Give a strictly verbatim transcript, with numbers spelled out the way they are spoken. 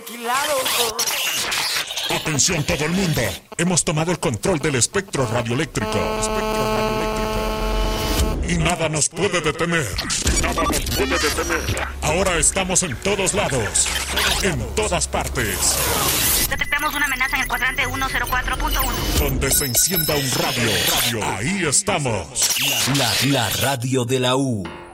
aniquilado. Atención todo el mundo. Hemos tomado el control del espectro radioeléctrico. Espectro radioeléctrico. Y nada nos puede detener. Nada nos puede detener. Ahora estamos en todos lados. En todas partes. Detectamos una amenaza en el cuadrante ciento cuatro punto uno. Donde se encienda un radio. radio. Ahí estamos. La, la radio de la U.